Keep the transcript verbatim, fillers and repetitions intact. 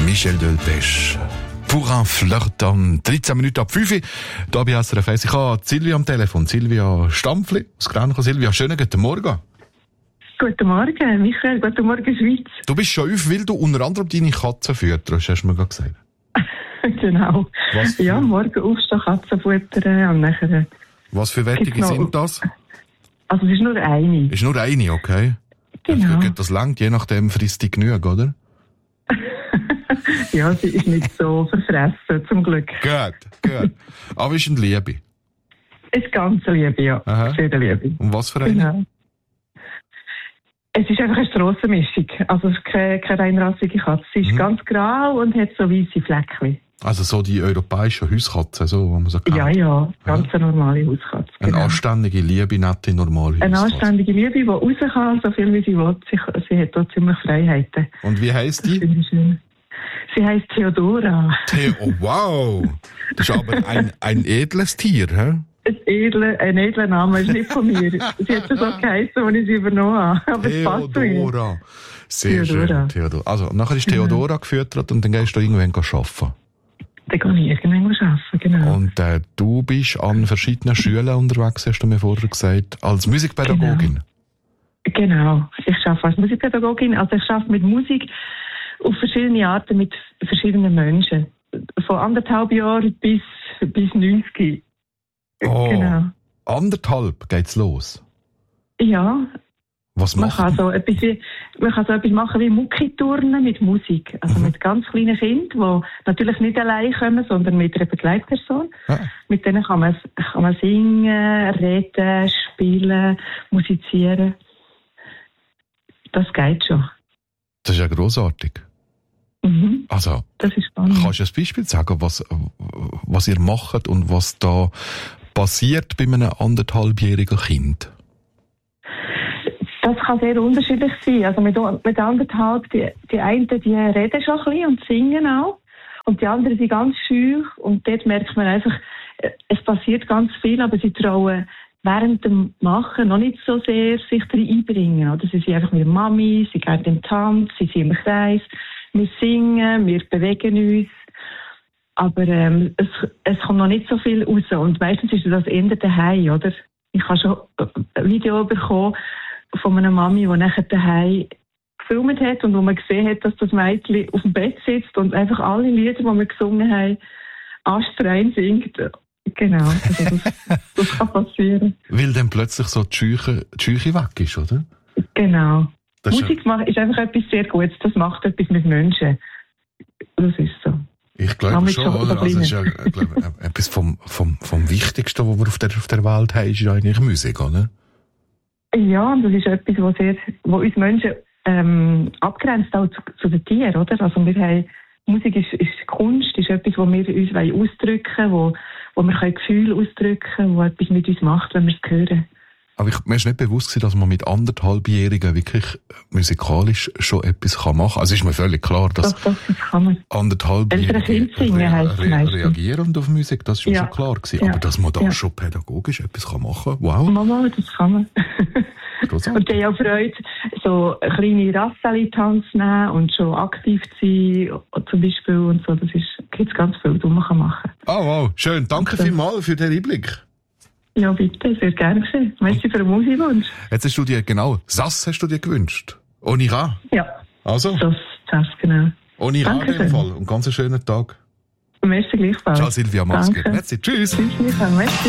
Michel Delpech. Pour un Flirton. dreizehn Minuten ab fünf Uhr. Hier bei S R F eins. Ich habe Silvia am Telefon. Silvia Stampfli aus Grenchen. Silvia, schönen guten Morgen. Guten Morgen, Michael. Guten Morgen, Schweiz. Du bist schon auf, weil du unter anderem deine Katze fütterst, hast du mir gerade gesagt. Genau. Was für... Ja, morgen aufstehen, Katzen futtern und nachher... Was für Wettige sind das? Also es ist nur eine. Ist nur eine, okay. Genau. Dafür das langt, je nachdem frisst die genug, oder? Ja, sie ist nicht so verfressen, zum Glück. Gut, gut. Aber ist eine Liebe? Ist ganz Liebe, ja. Aha. Sehr Liebe. Und was für eine? Genau. Es ist einfach eine Strassenmischung. Also es ist keine, keine reinrassige Katze. Sie ist mhm. ganz grau und hat so weisse Fleckchen. Also so die europäischen Hauskatzen, so, wo man so kennt. Ja, ja, ganz ja. Eine normale Hauskatze. Eine genau. anständige, liebe, nette, normale Hauskatze. Eine anständige Liebe, die raus kann, so viel wie sie will. Sie, sie hat dort ziemlich Freiheiten. Und wie heisst die? Das finde ich schön. Sie heisst Theodora. The- oh, wow! Das ist aber ein, ein edles Tier, hä? Ein edler, ein edler Name ist nicht von mir. Sie hat so geheißen, als ich sie übernommen habe. Aber es passt zu ihr. Theodora. Sehr Theodora. schön, Theodora. Also, nachher ist Theodora mhm. gefüttert und dann gehst du irgendwann arbeiten. Dann gehe ich irgendwann arbeiten, genau. Und äh, du bist an verschiedenen Schulen unterwegs, hast du mir vorher gesagt, als Musikpädagogin. Genau. genau. Ich arbeite als Musikpädagogin. Also ich arbeite mit Musik auf verschiedene Arten mit verschiedenen Menschen. Von anderthalb Jahren bis, bis neunzig. Oh, genau. Anderthalb geht's los? Ja. Was man macht kann so etwas wie, man kann so etwas machen wie Muckiturnen mit Musik. Also mhm. mit ganz kleinen Kindern, die natürlich nicht allein kommen, sondern mit einer Begleitperson. Ja. Mit denen kann man, kann man singen, reden, spielen, musizieren. Das geht schon. Das ist ja grossartig. Mhm. Also, das ist spannend. Kannst du ein Beispiel sagen, was, was ihr macht und was da passiert bei einem anderthalbjährigen Kind? Das kann sehr unterschiedlich sein. Also mit, mit anderthalb, die, die einen, die reden schon ein bisschen und singen auch. Und die anderen sind ganz schüch. Und dort merkt man einfach, es passiert ganz viel, aber sie trauen während dem Machen noch nicht so sehr sich drin einbringen. Oder sie sind einfach mit der Mami, sie gehen im Tanz, sie sind im Kreis. Wir singen, wir bewegen uns, aber ähm, es, es kommt noch nicht so viel raus. Und meistens ist das eher daheim, oder? Ich habe schon ein Video bekommen von einer Mami, die nachher daheim gefilmt hat und wo man gesehen hat, dass das Mädchen auf dem Bett sitzt und einfach alle Lieder, die wir gesungen haben, astrein singt. Genau, also das, das kann passieren. Weil dann plötzlich so die Scheuche, die Scheuche weg ist, oder? Genau. Das Musik ist, ist einfach etwas sehr Gutes. Das macht etwas mit Menschen. Das ist so. Ich glaube schon, oder? Also es ist ja ich glaube, etwas vom, vom, vom Wichtigsten, was wir auf der, auf der Welt haben, ist ja eigentlich Musik, oder? Ja, und das ist etwas, was, sehr, was uns Menschen ähm, abgrenzt auch zu, zu den Tieren, oder? Also wir haben, Musik ist, ist Kunst, ist etwas, wo wir uns ausdrücken wollen, wo, wo wir Gefühle ausdrücken können, wo etwas mit uns macht, wenn wir es hören. Aber ich, mir ist nicht bewusst gewesen, dass man mit anderthalbjährigen wirklich musikalisch schon etwas machen kann. Also ist mir völlig klar, dass doch, doch, das kann man. anderthalbjährige re- re- reagieren auf Musik, das ist mir ja. schon klar gewesen. Ja. Aber dass man da ja. schon pädagogisch etwas kann machen kann, wow. Mama, das kann man. Und die haben auch Freude, so kleine Rasseli-Tanz nehmen und schon aktiv sein, zum Beispiel und so. Das ist, gibt's ganz viel, was man machen kann. Ah, wow, schön. Danke so. vielmals für den Einblick. Ja, bitte, sehr gerne gesehen. Merci für den Musikwunsch. Jetzt hast du dir, genau, Sass hast du dir gewünscht. Onira. Ja. Also? Das, das, genau. Onira in dem Fall. Und ganz einen schönen Tag. Merci gleichfalls. Ciao, Silvia, mach's gut. Merci, tschüss. Tschüss, Michael, merci.